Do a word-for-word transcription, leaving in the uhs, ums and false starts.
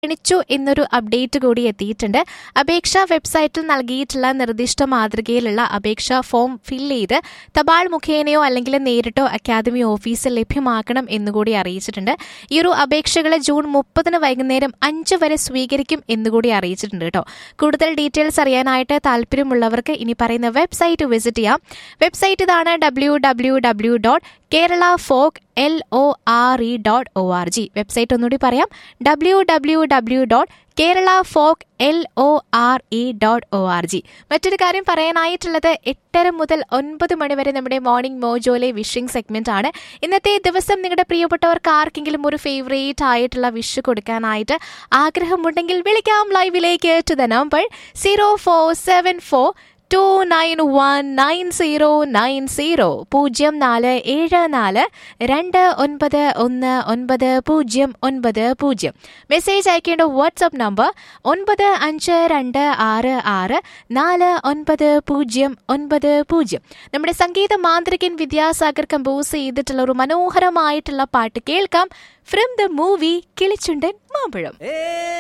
ക്ഷണിച്ചു എന്നൊരു അപ്ഡേറ്റ് കൂടി എത്തിയിട്ടുണ്ട്. അപേക്ഷാ വെബ്സൈറ്റിൽ നൽകിയിട്ടുള്ള നിർദ്ദിഷ്ട മാതൃകയിലുള്ള അപേക്ഷാ ഫോം ഫിൽ ചെയ്ത് തപാൽ മുഖേനയോ അല്ലെങ്കിൽ നേരിട്ടോ അക്കാദമി ഓഫീസിൽ ലഭ്യമാക്കണം എന്നുകൂടി അറിയിച്ചിട്ടുണ്ട്. ഈ ഒരു അപേക്ഷകൾ ജൂൺ മുപ്പതിന് വൈകുന്നേരം അഞ്ച് വരെ സ്വീകരിക്കും എന്നുകൂടി അറിയിച്ചിട്ടുണ്ട് കേട്ടോ. കൂടുതൽ ഡീറ്റെയിൽസ് അറിയാനായിട്ട് താല്പര്യമുള്ളവർക്ക് ഇനി പറയുന്ന വെബ്സൈറ്റ് വിസിറ്റ് ചെയ്യാം. വെബ്സൈറ്റ് ഇതാണ് W W W dot Kerala folk L O R E dot O R G. Website ഒന്നുകൂടി പറയാം, W W W dot Kerala folk L O R E dot O R G. മറ്റൊരു കാര്യം പറയാനായിട്ടുള്ളത്, എട്ടര മുതൽ ഒൻപത് മണി വരെ നമ്മുടെ മോർണിംഗ് മോജോയിലെ വിഷിംഗ് സെഗ്മെന്റ് ആണ്. ഇന്നത്തെ ദിവസം നിങ്ങളുടെ പ്രിയപ്പെട്ടവർക്ക് ആർക്കെങ്കിലും ഒരു ഫേവറേറ്റ് ആയിട്ടുള്ള വിഷ് കൊടുക്കാനായിട്ട് ആഗ്രഹമുണ്ടെങ്കിൽ വിളിക്കാം ലൈവിലേക്ക് to the number zero four seven four to nine one nine zero nine zero പൂജ്യം നാല് ഏഴ് നാല് രണ്ട് ഒൻപത് ഒന്ന് ഒൻപത് പൂജ്യം ഒൻപത് പൂജ്യം. മെസ്സേജ് അയക്കേണ്ട വാട്സ്ആപ്പ് നമ്പർ ഒൻപത് അഞ്ച് രണ്ട് ആറ് ആറ് നാല് ഒൻപത് പൂജ്യം ഒൻപത് പൂജ്യം. നമ്മുടെ സംഗീത മാന്ത്രികൻ വിദ്യാസാഗർ കമ്പോസ് ചെയ്തിട്ടുള്ള ഒരു മനോഹരമായിട്ടുള്ള പാട്ട് കേൾക്കാം ഫ്രം ദ മൂവി കിളിച്ചുണ്ടൻ മാമ്പഴം.